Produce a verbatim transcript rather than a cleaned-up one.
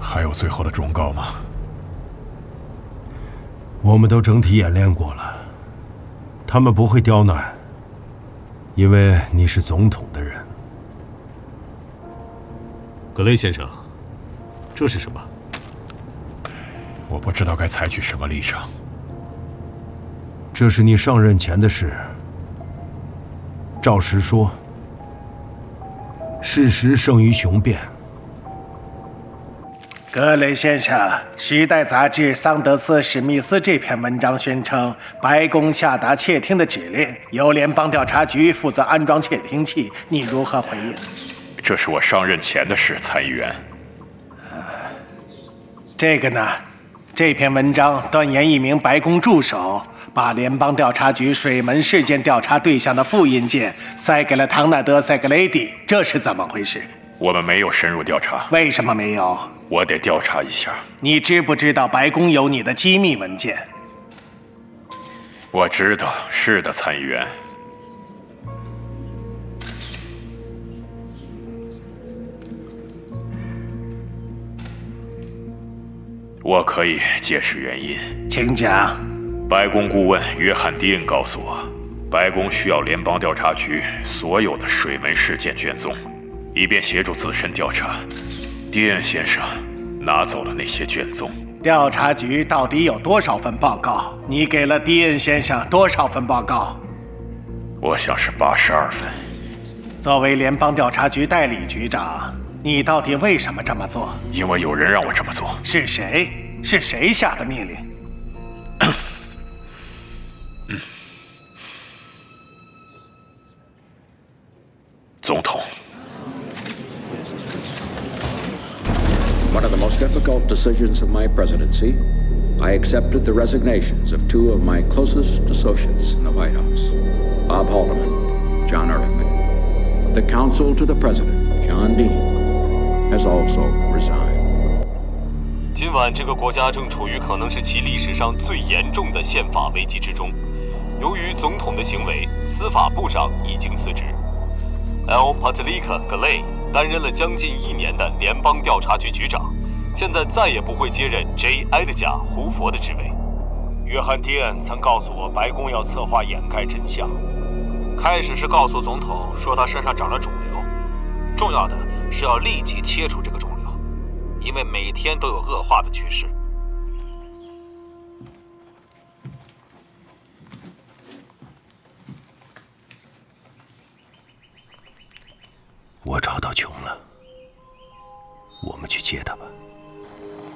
还有最后的忠告吗？ 我们都整体演练过了，他们不会刁难，因为你是总统的人。 格雷先生，这是什么？ 我不知道该采取什么立场。 这是你上任前的事。照实说，事实胜于雄辩。 格雷先生，《时代》杂志桑德斯·史密斯这篇文章宣称，白宫下达窃听的指令，由联邦调查局负责安装窃听器，你如何回应？ 这是我上任前的事，参议员。 这个呢？这篇文章断言一名白宫助手把联邦调查局水门事件调查对象的复印件塞给了唐纳德·塞格雷蒂，这是怎么回事？ 我们没有深入调查。 为什么没有？ 我得调查一下。 你知不知道白宫有你的机密文件？ 我知道，是的，参议员。我可以解释原因， 请讲。 白宫顾问约翰·迪恩告诉我，白宫需要联邦调查局所有的水门事件卷宗，以便协助自身调查。迪恩先生拿走了那些卷宗。 调查局到底有多少份报告？你给了迪恩先生多少份报告？ 我想是八十二份。 作为联邦调查局代理局长，你到底为什么这么做？ 因为有人让我这么做。 是谁？是谁下的命令？ 嗯，总统。 One of the most difficult decisions of my presidency, I accepted the resignations of two of my closest associates in the White House, Bob Haldeman, John Ehrlichman. The counsel to the president, John Dean, has also resigned. 今晚这个国家正处于可能是其历史上最严重的宪法危机之中。由于总统的行为，司法部长已经辞职。L. Patlika Galay 担任了将近一年的联邦调查局局长，现在再也不会接任 J. 埃德加·胡佛的职位。 约翰·迪恩曾告诉我，白宫要策划掩盖真相。开始是告诉总统说他身上长了肿瘤，重要的是要立即切除这个肿瘤，因为每天都有恶化的趋势。 我找到琼了，我们去接他吧。